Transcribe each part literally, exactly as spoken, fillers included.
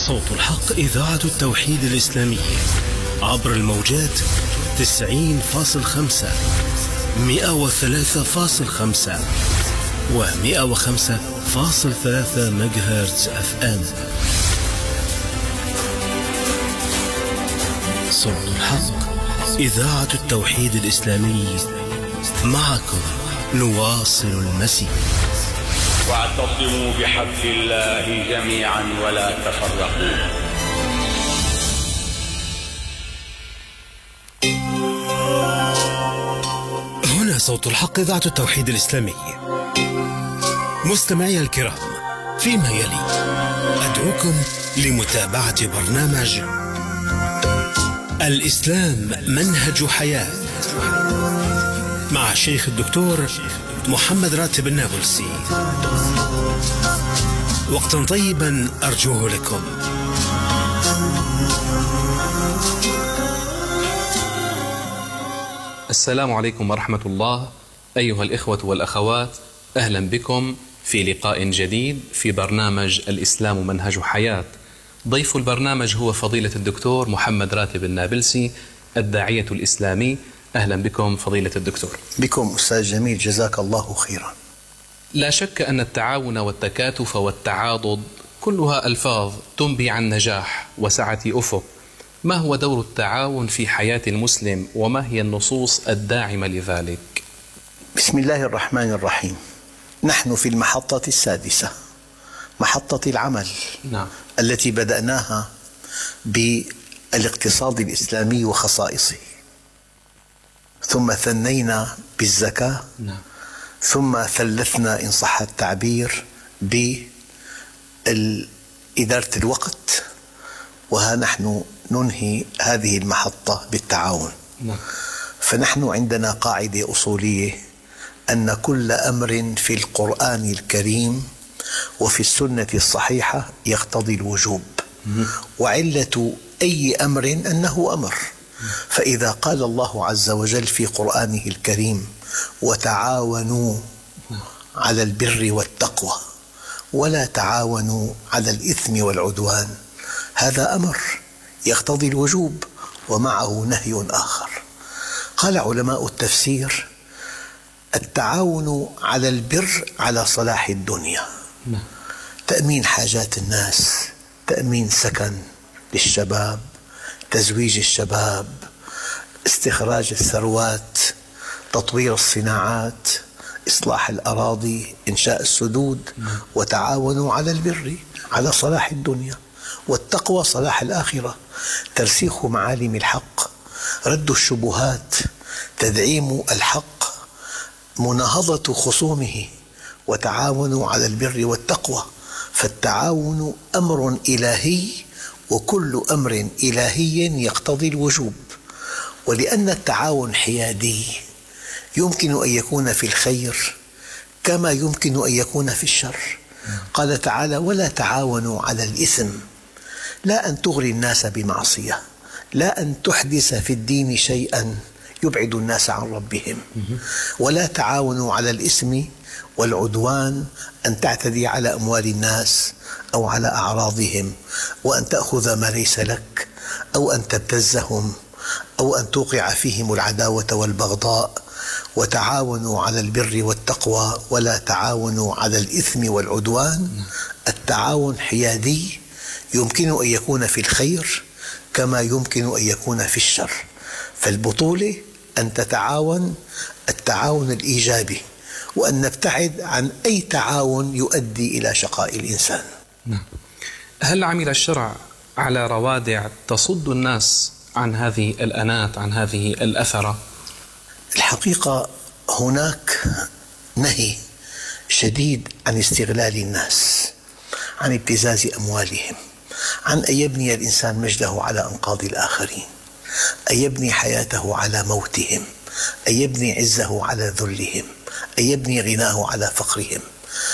صوت الحق إذاعة التوحيد الإسلامي عبر الموجات تسعين فاصل خمسة، مئة وثلاثة فاصل خمسة ومئة وخمسة فاصل ثلاثة ميجاهرتز اف ام. صوت الحق إذاعة التوحيد الإسلامي، معكم نواصل المسير. واعتصموا بحبل الله جميعا ولا تفرقوا. هنا صوت الحق إذاعة التوحيد الإسلامي. مستمعي الكرام، فيما يلي أدعوكم لمتابعة برنامج الإسلام منهج حياة مع الشيخ الدكتور محمد راتب النابلسي. وقتا طيبا أرجوه لكم. السلام عليكم ورحمة الله أيها الإخوة والأخوات، أهلا بكم في لقاء جديد في برنامج الإسلام منهج حياة. ضيف البرنامج هو فضيلة الدكتور محمد راتب النابلسي، الداعية الإسلامي. أهلا بكم فضيلة الدكتور. بكم أستاذ جميل، جزاك الله خيرا. لا شك أن التعاون والتكاتف والتعاضد كلها ألفاظ تنبي عن نجاح وسعة أفق. ما هو دور التعاون في حياة المسلم وما هي النصوص الداعمة لذلك؟ بسم الله الرحمن الرحيم. نحن في المحطة السادسة، محطة العمل. نعم. التي بدأناها بالاقتصاد الإسلامي وخصائصه، ثم ثنينا بالزكاة. نعم. ثم ثلثنا إن صح التعبير بإدارة الوقت، وها نحن ننهي هذه المحطة بالتعاون. نعم. فنحن عندنا قاعدة أصولية أن كل أمر في القرآن الكريم وفي السنة الصحيحة يقتضي الوجوب، وعلة أي أمر أنه أمر. فإذا قال الله عز وجل في قرآنه الكريم وتعاونوا على البر والتقوى ولا تعاونوا على الإثم والعدوان، هذا أمر يقتضي الوجوب ومعه نهي آخر. قال علماء التفسير: التعاون على البر على صلاح الدنيا، تأمين حاجات الناس، تأمين سكن للشباب، تزويج الشباب، استخراج الثروات، تطوير الصناعات، إصلاح الأراضي، إنشاء السدود. وتعاونوا على البر على صلاح الدنيا، والتقوى صلاح الآخرة، ترسيخ معالم الحق، رد الشبهات، تدعيم الحق، مناهضة خصومه. وتعاونوا على البر والتقوى. فالتعاون أمر إلهي، وكل أمر إلهي يقتضي الوجوب. ولأن التعاون حيادي، يمكن أن يكون في الخير كما يمكن أن يكون في الشر. قال تعالى: ولا تعاونوا على الإثم، لا أن تغري الناس بمعصية، لا أن تحدث في الدين شيئا يبعد الناس عن ربهم. ولا تعاونوا على الإثم والعدوان، أن تعتدي على أموال الناس أو على أعراضهم، وأن تأخذ ما ليس لك، أو أن تبتزهم، أو أن توقع فيهم العداوة والبغضاء. وتعاونوا على البر والتقوى ولا تعاونوا على الإثم والعدوان. التعاون حيادي، يمكن أن يكون في الخير كما يمكن أن يكون في الشر. فالبطولة أن تتعاون التعاون الإيجابي، وأن نبتعد عن أي تعاون يؤدي إلى شقاء الإنسان. نعم. هل عمل الشرع على روادع تصد الناس عن هذه الأنات، عن هذه الأثرة؟ الحقيقة هناك نهي شديد عن استغلال الناس، عن ابتزاز أموالهم، عن أن يبني الإنسان مجده على أنقاض الآخرين، أن يبني حياته على موتهم، أن يبني عزه على ذلهم، أن يبني غناه على فقرهم.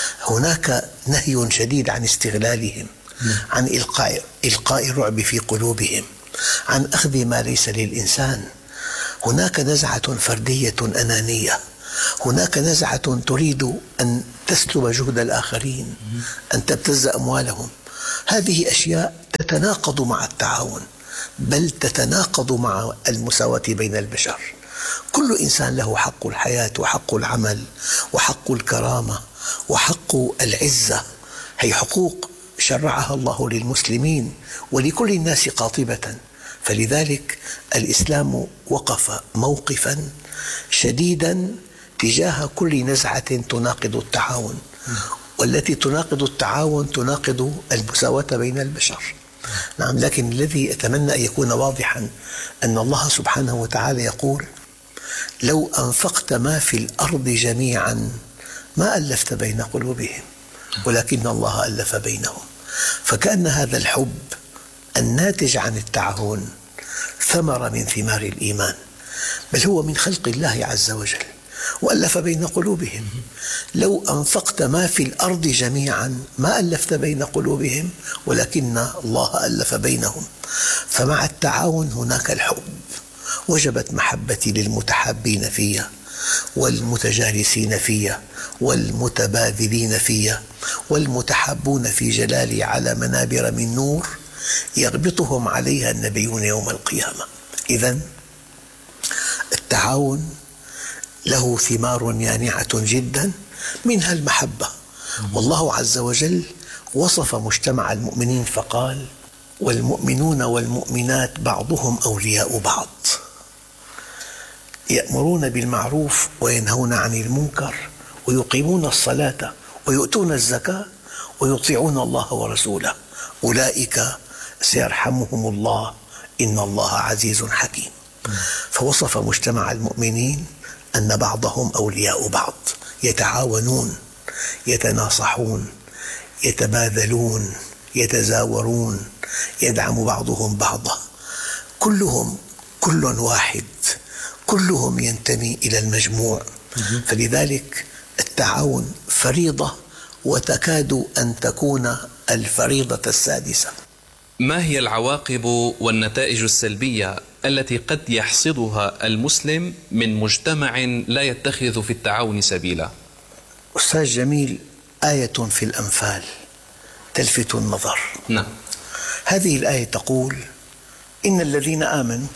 هناك نهي شديد عن استغلالهم، عن إلقاء, إلقاء الرعب في قلوبهم، عن أخذ ما ليس للإنسان. هناك نزعة فردية أنانية، هناك نزعة تريد أن تسلب جهد الآخرين، أن تبتز أموالهم. هذه أشياء تتناقض مع التعاون، بل تتناقض مع المساواة بين البشر. كل إنسان له حق الحياة وحق العمل وحق الكرامة وحق العزة، هي حقوق شرعها الله للمسلمين ولكل الناس قاطبة. فلذلك الإسلام وقف موقفا شديدا تجاه كل نزعة تناقض التعاون، والتي تناقض التعاون تناقض المساواة بين البشر. نعم، لكن الذي أتمنى أن يكون واضحا أن الله سبحانه وتعالى يقول: لو أنفقت ما في الأرض جميعا ما ألفت بين قلوبهم ولكن الله ألف بينهم. فكأن هذا الحب الناتج عن التعاون ثمرة من ثمار الإيمان، بل هو من خلق الله عز وجل، وألف بين قلوبهم. لو أنفقت ما في الأرض جميعا ما ألفت بين قلوبهم ولكن الله ألف بينهم. فمع التعاون هناك الحب، وجبت محبتي للمتحابين فيها والمتجالسين فيها والمتبادلين فيها والمتحابون في جلالي على منابر من نور يربطهم عليها النبيون يوم القيامة. إذن التعاون له ثمار يانعة جدا، منها المحبة. والله عز وجل وصف مجتمع المؤمنين فقال: والمؤمنون والمؤمنات بعضهم أولياء بعض يأمرون بالمعروف وينهون عن المنكر ويقيمون الصلاة ويؤتون الزكاة ويطيعون الله ورسوله أولئك سيرحمهم الله إن الله عزيز حكيم. فوصف مجتمع المؤمنين أن بعضهم أولياء بعض، يتعاونون، يتناصحون، يتباذلون، يتزاورون، يدعم بعضهم بعضا، كلهم كل واحد، كلهم ينتمي إلى المجموع. فلذلك التعاون فريضة وتكاد أن تكون الفريضة السادسة. ما هي العواقب والنتائج السلبية التي قد يحصدها المسلم من مجتمع لا يتخذ في التعاون سبيلا؟ أستاذ جميل، آية في الأنفال تلفت النظر. نعم. هذه الآية تقول: إن الذين آمنوا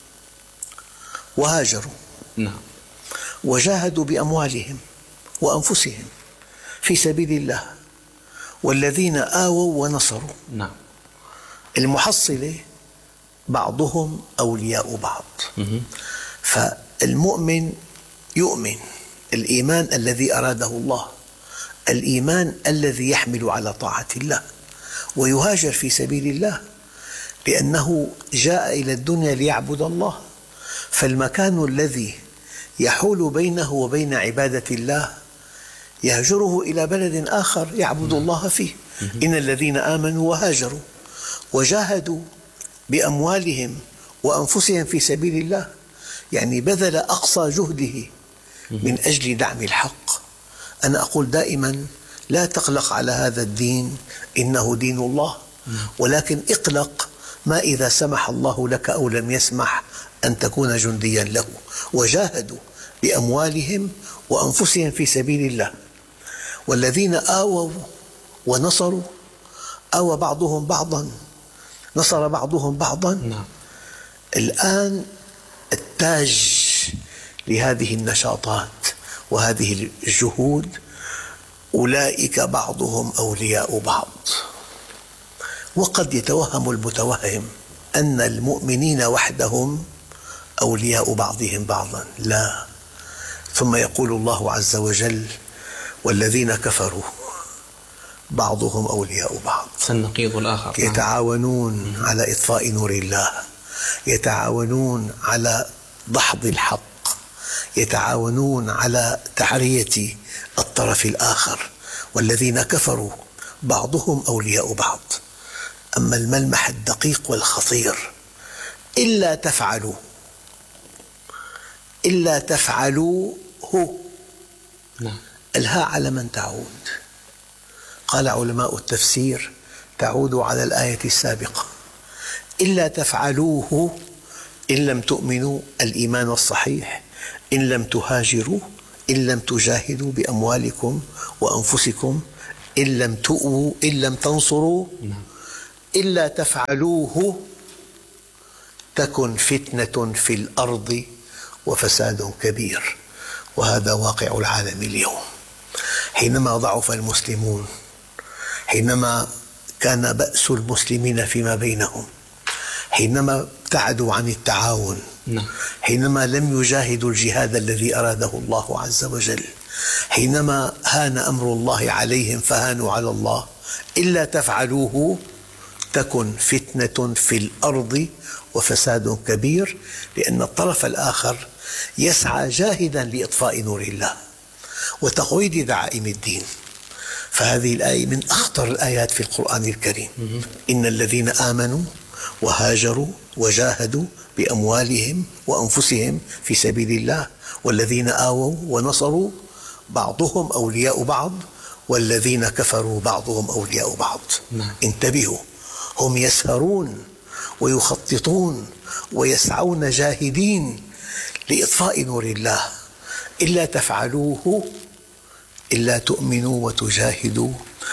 وهاجروا نعم. وجاهدوا بأموالهم وأنفسهم في سبيل الله والذين آووا ونصروا. نعم. المحصلة بعضهم أولياء بعض. مه. فالمؤمن يؤمن الإيمان الذي أراده الله، الإيمان الذي يحمل على طاعة الله، ويهاجر في سبيل الله لأنه جاء إلى الدنيا ليعبد الله. فالمكان الذي يحول بينه وبين عبادة الله يهجره إلى بلد آخر يعبد الله فيه. إن الذين آمنوا وهاجروا وجاهدوا بأموالهم وأنفسهم في سبيل الله، يعني بذل أقصى جهده من أجل دعم الحق. أنا أقول دائما: لا تقلق على هذا الدين، إنه دين الله، ولكن اقلق ما إذا سمح الله لك أو لم يسمح أن تكون جنديا له. وجاهدوا بأموالهم وأنفسهم في سبيل الله والذين آووا ونصروا، آوى بعضهم بعضا، نصر بعضهم بعضا. نعم. الآن التاج لهذه النشاطات وهذه الجهود أولئك بعضهم أولياء بعض. وقد يتوهم المتوهم أن المؤمنين وحدهم أولياء بعضهم بعضا، لا. ثم يقول الله عز وجل: والذين كفروا بعضهم أولياء بعض. النقيض الآخر. يتعاونون نعم. على إطفاء نور الله، يتعاونون على دحض الحق، يتعاونون على تعرية الطرف الآخر. والذين كفروا بعضهم أولياء بعض. أما الملمح الدقيق والخطير: إلا تفعلوا، إلا تفعلوا هو نعم. الهاء على من تعود؟ قال علماء التفسير: تعود على الآية السابقة. إلا تفعلوه، إن لم تؤمنوا الإيمان الصحيح، إن لم تهاجروا، إن لم تجاهدوا بأموالكم وأنفسكم، إن لم تؤووا، إن لم تنصروا، إلا تفعلوه تكن فتنة في الأرض وفساد كبير. وهذا واقع العالم اليوم. حينما ضعف المسلمون، حينما كان بأس المسلمين فيما بينهم، حينما ابتعدوا عن التعاون، حينما لم يجاهدوا الجهاد الذي أراده الله عز وجل، حينما هان أمر الله عليهم فهانوا على الله، إلا تفعلوه تكن فتنة في الأرض وفساد كبير. لأن الطرف الآخر يسعى جاهدا لإطفاء نور الله وتقويض دعائم الدين. فهذه الآية من أخطر الآيات في القرآن الكريم. إن الذين آمنوا وهاجروا وجاهدوا بأموالهم وأنفسهم في سبيل الله والذين آووا ونصروا بعضهم أولياء بعض والذين كفروا بعضهم أولياء بعض. انتبهوا، هم يسهرون ويخططون ويسعون جاهدين لإطفاء نور الله. إلا تفعلوه إلا تؤمنوا وتجاهدوا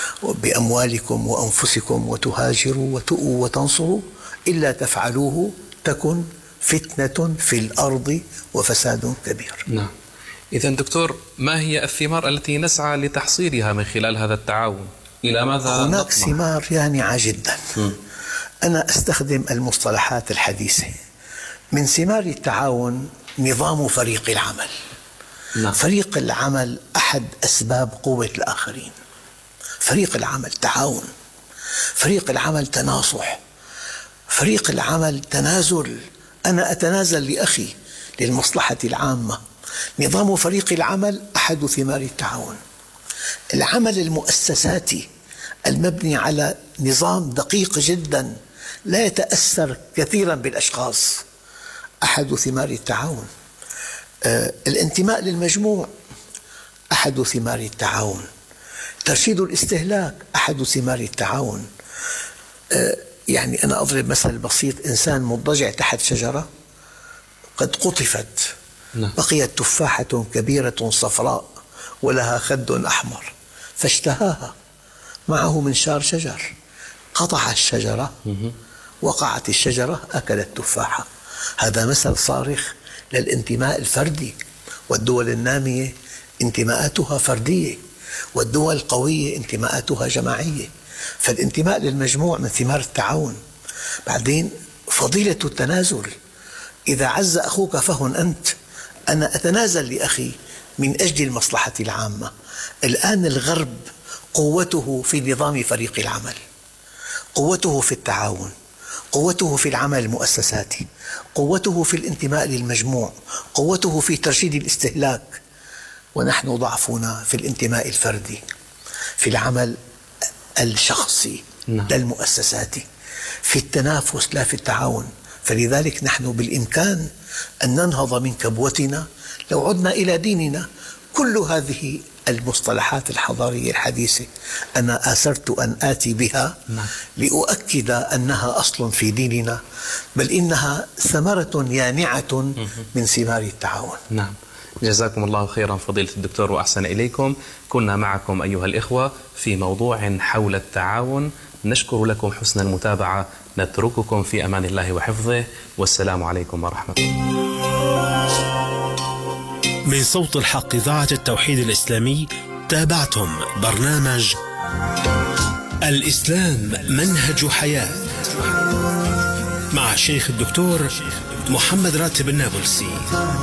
بأموالكم وأنفسكم وتهاجروا وتؤوا وتنصروا، إلا تفعلوه تكن فتنة في الأرض وفساد كبير. نعم. إذن دكتور، ما هي الثمار التي نسعى لتحصيلها من خلال هذا التعاون؟ إلى ماذا هناك نطمح؟ ثمار يانعة جدا. م. أنا أستخدم المصطلحات الحديثة. من ثمار التعاون نظام فريق العمل. نعم. فريق العمل أحد أسباب قوة الآخرين. فريق العمل تعاون، فريق العمل تناصح، فريق العمل تنازل. أنا أتنازل لأخي للمصلحة العامة. نظام فريق العمل أحد ثمار التعاون. العمل المؤسساتي المبني على نظام دقيق جدا لا يتأثر كثيرا بالأشخاص أحد ثمار التعاون. آه، الانتماء للمجموع أحد ثمار التعاون. ترشيد الاستهلاك أحد ثمار التعاون. آه، يعني أنا أضرب مثل بسيط. إنسان مضطجع تحت شجرة قد قطفت، بقيت تفاحة كبيرة صفراء ولها خد أحمر فاشتهاها، معه منشار شجر، قطع الشجرة، وقعت الشجرة، أكل التفاحة. هذا مثل صارخ للانتماء الفردي. والدول النامية انتماءاتها فردية، والدول القوية انتماءاتها جماعية. فالانتماء للمجموع من ثمار التعاون. بعدين فضيلة التنازل. إذا عز أخوك فهن أنت. أنا أتنازل لأخي من أجل المصلحة العامة. الآن الغرب قوته في نظام فريق العمل، قوته في التعاون، قوته في العمل المؤسساتي، قوته في الانتماء للمجموع، قوته في ترشيد الاستهلاك. ونحن ضعفنا في الانتماء الفردي، في العمل الشخصي لا المؤسساتي، في التنافس لا في التعاون. فلذلك نحن بالإمكان أن ننهض من كبوتنا لو عدنا إلى ديننا. كل هذه المصطلحات الحضارية الحديثة أنا آثرت أن آتي بها لأؤكد أنها أصل في ديننا، بل إنها ثمرة يانعة من ثمار التعاون. نعم، جزاكم الله خيرا فضيلة الدكتور وأحسن إليكم. كنا معكم أيها الإخوة في موضوع حول التعاون. نشكر لكم حسن المتابعة. نترككم في أمان الله وحفظه، والسلام عليكم ورحمة الله. من صوت الحق إذاعة التوحيد الإسلامي تابعتم برنامج الإسلام منهج حياة مع الشيخ الدكتور محمد راتب النابلسي.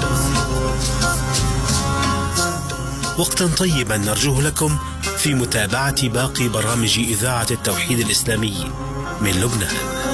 وقتا طيبا نرجوه لكم في متابعة باقي برامج إذاعة التوحيد الإسلامي من لبنان.